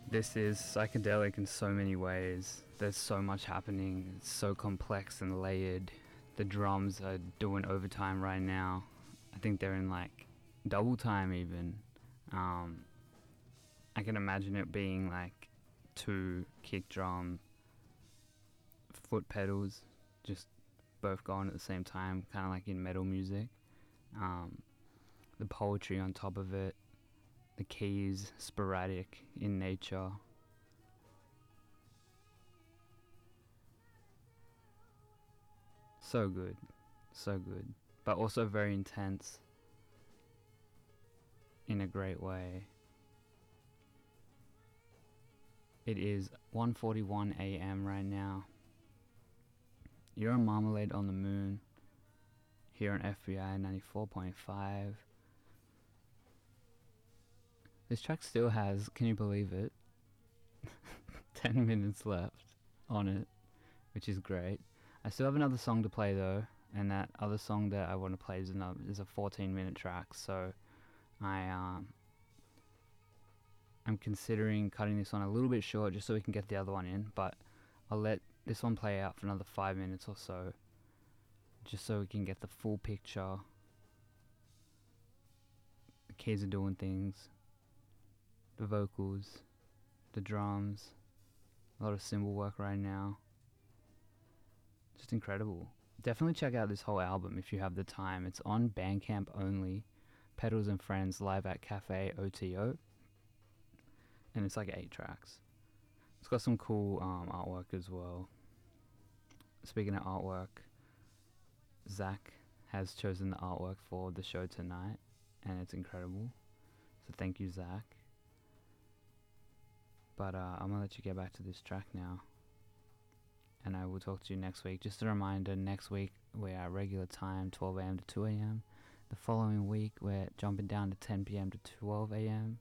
This is psychedelic in so many ways. There's so much happening. It's so complex and layered. The drums are doing overtime right now. I think they're in like double time even. I can imagine it being like two kick drum foot pedals just both going at the same time, kind of like in metal music. The poetry on top of it, the keys sporadic in nature. So good, so good, but also very intense in a great way. It is 1:41 a.m. right now. You're on Marmalade on the Moon here on FBI 94.5. This track still has, can you believe it, 10 minutes left on it, which is great. I still have another song to play though, and that other song that I want to play is a 14-minute track, so I'm considering cutting this one a little bit short just so we can get the other one in, but I'll let this one play out for another 5 minutes or so, just so we can get the full picture. The keys are doing things, the vocals, the drums, a lot of cymbal work right now. Just incredible. Definitely check out this whole album if you have the time. It's on Bandcamp only. Pedals and Friends Live at Cafe OTO. And it's like 8 tracks. It's got some cool artwork as well. Speaking of artwork, Zach has chosen the artwork for the show tonight, and it's incredible. So thank you, Zach. But I'm gonna let you get back to this track now, and I will talk to you next week. Just a reminder, next week we're at regular time, 12 a.m. to 2 a.m. The following week we're jumping down to 10 p.m. to 12 a.m.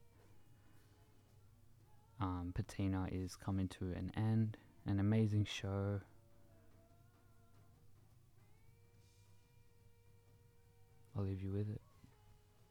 Patina is coming to an end. An amazing show. I'll leave you with it.